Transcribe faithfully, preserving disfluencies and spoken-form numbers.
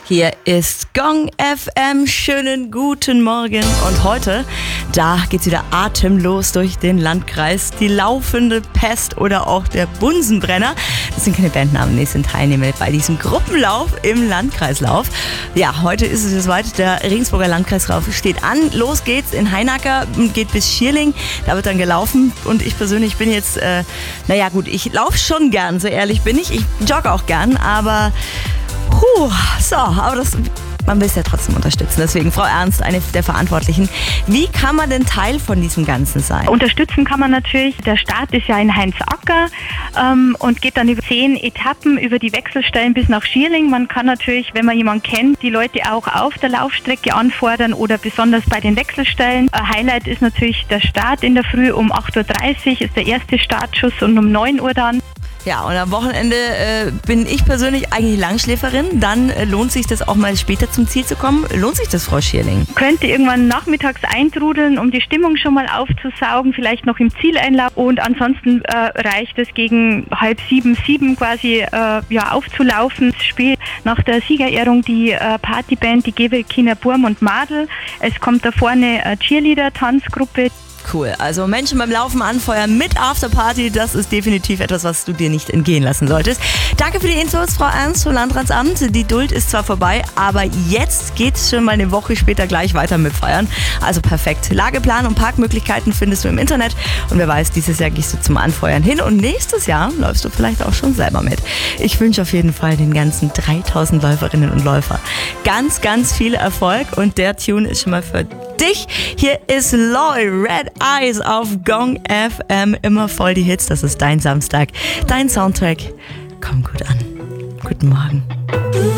Hier ist Gong F M. Schönen guten Morgen. Und heute, da geht's wieder atemlos durch den Landkreis. Die laufende Pest oder auch der Bunsenbrenner. Das sind keine Bandnamen, nee, das sind Teilnehmer bei diesem Gruppenlauf im Landkreislauf. Ja, heute ist es soweit. Der Regensburger Landkreislauf steht an. Los geht's in Hainacker, geht bis Schierling. Da wird dann gelaufen. Und ich persönlich bin jetzt, äh, naja gut, ich laufe schon gern, so ehrlich bin ich. Ich jogge auch gern, aber... Puh, so, aber das, man will es ja trotzdem unterstützen. Deswegen, Frau Ernst, eine der Verantwortlichen. Wie kann man denn Teil von diesem Ganzen sein? Unterstützen kann man natürlich. Der Start ist ja in Heinzacker ähm, und geht dann über zehn Etappen über die Wechselstellen bis nach Schierling. Man kann natürlich, wenn man jemanden kennt, die Leute auch auf der Laufstrecke anfordern oder besonders bei den Wechselstellen. Ein Highlight ist natürlich der Start in der Früh um acht Uhr dreißig ist der erste Startschuss und um neun Uhr dann. Ja, und am Wochenende äh, bin ich persönlich eigentlich Langschläferin. Dann äh, lohnt sich das auch mal später zum Ziel zu kommen. Lohnt sich das, Frau Schierling? Könnte irgendwann nachmittags eintrudeln, um die Stimmung schon mal aufzusaugen, vielleicht noch im Zieleinlauf. Und ansonsten äh, reicht es gegen halb sieben, sieben quasi äh, ja, aufzulaufen. Es spielt nach der Siegerehrung die äh, Partyband, die Gewelkiner Burm und Madel. Es kommt da vorne äh, Cheerleader-Tanzgruppe. Cool, also Menschen beim Laufen anfeuern mit Afterparty, das ist definitiv etwas, was du dir nicht entgehen lassen solltest. Danke für die Infos, Frau Ernst vom Landratsamt. Die Duld ist zwar vorbei, aber jetzt geht's schon mal eine Woche später gleich weiter mit Feiern. Also perfekt. Lageplan und Parkmöglichkeiten findest du im Internet. Und wer weiß, dieses Jahr gehst du zum Anfeuern hin und nächstes Jahr läufst du vielleicht auch schon selber mit. Ich wünsche auf jeden Fall den ganzen dreitausend Läuferinnen und Läufer ganz, ganz viel Erfolg und der Tune ist schon mal für dich. Hier ist Loy, Red Eyes auf Gong F M. Immer voll die Hits. Das ist dein Samstag, dein Soundtrack. Komm gut an. Guten Morgen.